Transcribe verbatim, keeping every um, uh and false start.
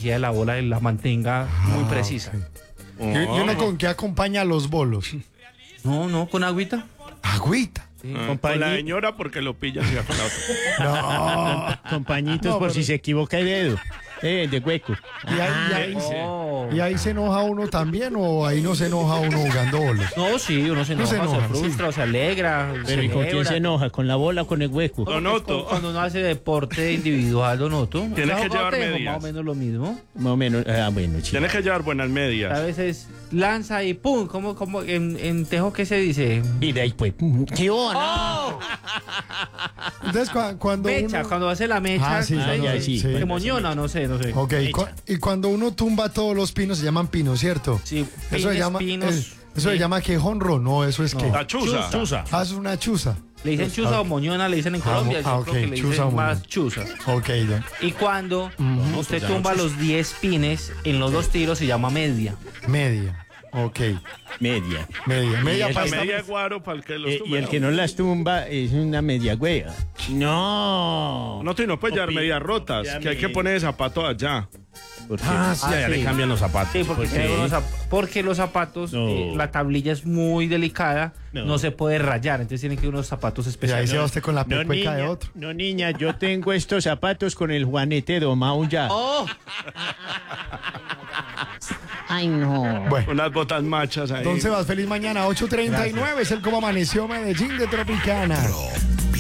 densidad de la bola la mantenga muy Ah, precisa. okay. ¿Y, y uno con qué acompaña los bolos? No, no, con agüita. Agüita. Sí. Ah, Con con la pañi- señora porque lo pilla así con la otra. No. Con pañitos No, por pero- si se equivoca el dedo. Eh, de hueco. Y ahí, y ahí se- Oh. ¿Y ahí se enoja uno también o ahí no se enoja uno jugando bolos? No, sí, uno se No enoja, se se, enoja, frustra, o se alegra. Pero ¿y con quién celebra. se enoja? ¿Con la bola o con el hueco? Porque Lo es noto. cu- Cuando uno hace deporte individual, lo noto. Tienes O sea, que cuando llevar tejo, medias. Más o menos lo mismo. Más o menos. Ah, bueno, chico. Tienes que llevar buenas A medias. veces lanza y pum, como, como en, en tejo, ¿qué se dice? Mira ahí pues. ¡Qué bola! Entonces cua- cuando Mecha, uno... cuando hace la mecha. Ah, sí, ¿sabes? ya, sí. Que moñona, no sé, no sé. Ok, cu- y cuando uno tumba todos los pinos se llaman pinos, ¿cierto? Sí, Eso se pines, llama, pinos. eh, eso se sí. llama que jonro, no, eso es que. La chuza. Chuza. Ah, eso es una chuza. Le dicen chuza o moñona, le dicen en Ah, Colombia. mo- Yo ah, creo que ok, le chuza dicen o más moñona. chuza. Ok, ya. Y cuando usted tumba los diez pines en los dos tiros se llama media. Media. Ok, Media. media. Media el La para que- media de guaro para el que los Eh, tumba. y el que no las tumba es una media hueva. No. No, tú no puedes llevar Opi- medias rotas, ya que hay me- que poner el zapato allá. ¿Por qué? Ah, sí. Ah, sí. cambian los zapatos. Sí, porque, ¿Por tiene qué? unos zap- porque los zapatos, No. eh, la tablilla es muy delicada, No. no. se puede rayar, entonces tienen que ir unos zapatos Y ahí especiales. se va usted con la No, pecueca de niña, otro. no, niña, yo tengo estos zapatos con el Juanete domado ya. ¡Oh! Ay, no. Bueno, Unas botas machas ahí. entonces vas feliz mañana, ocho treinta y nueve es el Como Amaneció Medellín de Tropicana.